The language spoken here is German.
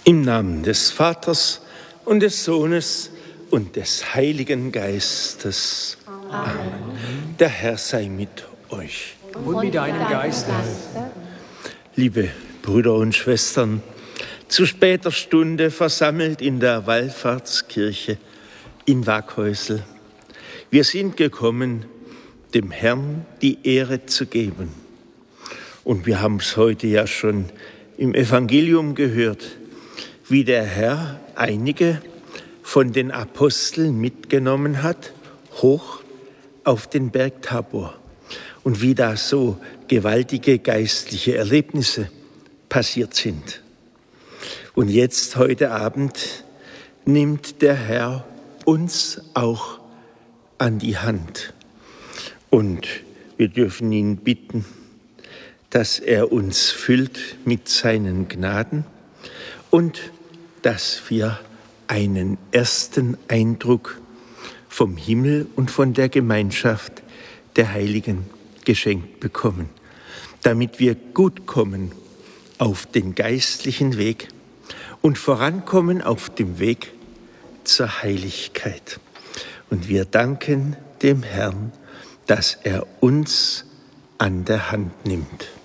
Im Namen des Vaters und des Sohnes und des Heiligen Geistes. Amen. Der Herr sei mit euch. Und mit deinem Geist. Liebe Brüder und Schwestern, zu später Stunde versammelt in der Wallfahrtskirche in Waghäusel. Wir sind gekommen, dem Herrn die Ehre zu geben. Und wir haben es heute ja schon im Evangelium gehört, wie der Herr einige von den Aposteln mitgenommen hat, hoch auf den Berg Tabor. Und wie da so gewaltige geistliche Erlebnisse passiert sind. Und jetzt, heute Abend, nimmt der Herr uns auch an die Hand. Und wir dürfen ihn bitten, dass er uns füllt mit seinen Gnaden und dass wir einen ersten Eindruck vom Himmel und von der Gemeinschaft der Heiligen geschenkt bekommen, damit wir gut kommen auf den geistlichen Weg und vorankommen auf dem Weg zur Heiligkeit. Und wir danken dem Herrn, dass er uns an der Hand nimmt.